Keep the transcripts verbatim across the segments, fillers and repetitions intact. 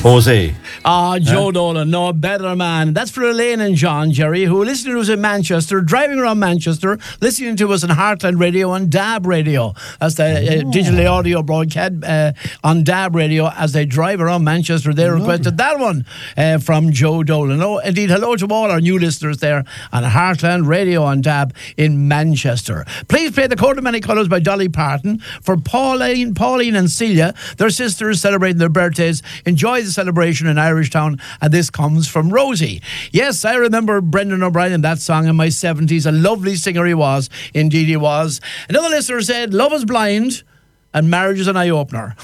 Jose. Ah, Joe huh? Dolan, no better man. That's for Elaine and John, Jerry, who are listening to us in Manchester, driving around Manchester, listening to us on Heartland Radio and D A B Radio. That's the uh, digital audio broadcast uh, on D A B Radio as they drive around Manchester. They requested that one uh, from Joe Dolan. Oh, indeed, hello to all our new listeners there on Heartland Radio on D A B in Manchester. Please play The Coat of Many Colours by Dolly Parton for Pauline, Pauline and Celia, their sisters celebrating their birthdays. Enjoy the celebration in Irish Town, and this comes from Rosie. Yes, I remember Brendan O'Brien and that song in my seventies. A lovely singer he was. Indeed he was. Another listener said, Love is Blind and Marriage is an Eye-Opener.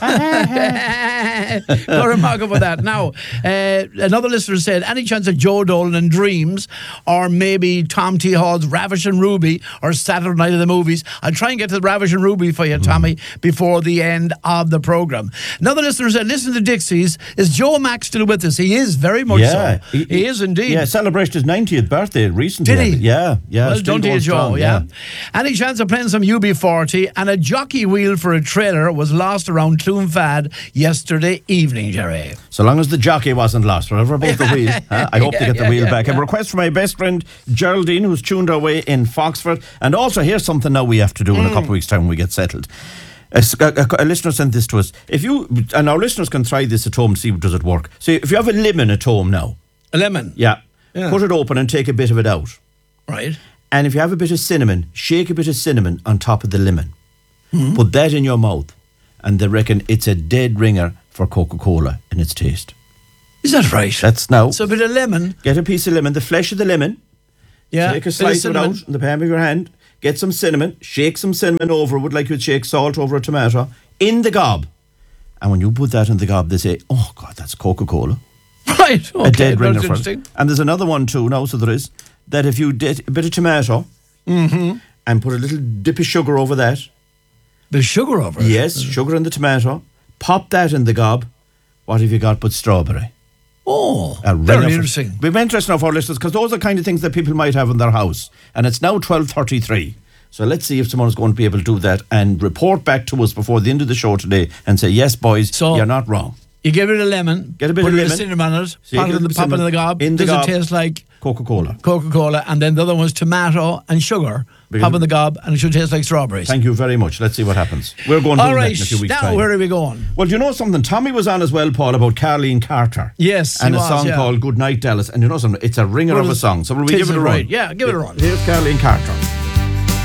No remark about that. Now, uh, another listener said, any chance of Joe Dolan and Dreams, or maybe Tom T. Hall's Ravish and Ruby, or Saturday Night of the Movies? I'll try and get to the Ravish and Ruby for you, Tommy, mm. before the end of the programme. Another listener said, listen to Dixies. Is Joe Mack still with us? He is, very much yeah, so. He, he is indeed. Yeah, celebrated his ninetieth birthday recently. Did he? Yeah, yeah. Well done to you, Joe, strong, yeah. yeah. Any chance of playing some U B forty, and a jockey wheel for a trailer was lost around Clonfad yesterday evening, Jerry. So long as the jockey wasn't lost, whatever about the wheel, huh? I hope yeah, they get the yeah, wheel yeah, back. Yeah. A request from my best friend Geraldine, who's tuned our way in Foxford. And also, here's something now we have to do mm. in a couple of weeks' time when we get settled. A, a, a listener sent this to us. If you and our listeners can try this at home, see does it work. So if you have a lemon at home now, a lemon, yeah, yeah, put it open and take a bit of it out. Right. And if you have a bit of cinnamon, shake a bit of cinnamon on top of the lemon. Mm. Put that in your mouth, and they reckon it's a dead ringer for Coca-Cola in its taste. Is that right? That's now. So a bit of lemon. Get a piece of lemon, the flesh of the lemon. Yeah. Take a slice of it out in the palm of your hand. Get some cinnamon. Shake some cinnamon over it like you'd shake salt over a tomato in the gob. And when you put that in the gob, they say, "Oh God, that's Coca-Cola." Right. Okay, a dead ringer for it. And there's another one too now. So there is that if you did a bit of tomato mm-hmm. and put a little dip of sugar over that. There's sugar over it? Yes, sugar in the tomato. Pop that in the gob. What have you got but strawberry? Oh, very interesting. We've been interested enough for our listeners because those are the kind of things that people might have in their house. And it's now twelve thirty-three. So let's see if someone's going to be able to do that and report back to us before the end of the show today and say, yes, boys, so you're not wrong. You give it a lemon. Get a bit put of a lemon. cinnamon on it. So pop it in the, pop it in the gob. In the Does gob. it taste like Coca-Cola? Coca-Cola. And then the other one's tomato and sugar. Because pop in the gob, and it should taste like strawberries. Thank you very much. Let's see what happens. We're going to do that in a few weeks' now time. Where are we going? Well, you know something? Tommy was on as well, Paul, about Carleen Carter. Yes, And he a was, song yeah. called Good Night, Dallas. And you know something? It's a ringer well, of a song. So will we give it a right. run? Yeah, give it a run. Here's Carleen Carter.